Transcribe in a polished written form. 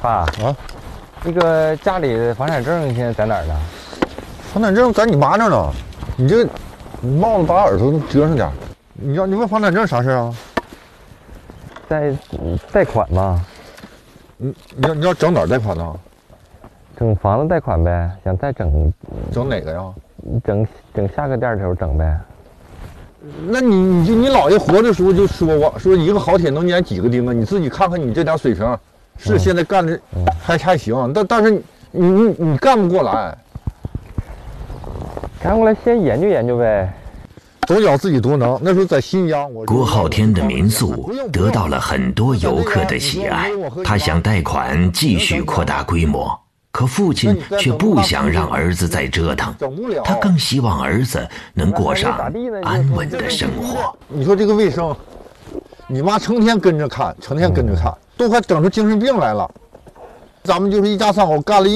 爸啊，那个家里的房产证现在在哪儿呢？ 房产证在你妈那儿呢，你这帽子把耳朵遮上点。你问房产证啥事啊？ 贷款吗？ 你要整哪儿贷款呢？ 整房子贷款呗，想再整哪个呀？ 整下个店的时候整呗。 那你姥爷活的时候就说过，说一个好铁能粘几个钉啊？你自己看看你这点水平，是现在干的还行，但是你干不过来。 干过来先研究研究呗。 总觉自己多能。那时候在新疆， 郭浩天的民宿得到了很多游客的喜爱，他想贷款继续扩大规模，可父亲却不想让儿子再折腾，他更希望儿子能过上安稳的生活。 你说这个卫生，你妈成天跟着看，都快整出精神病来了。咱们就是一家三口干了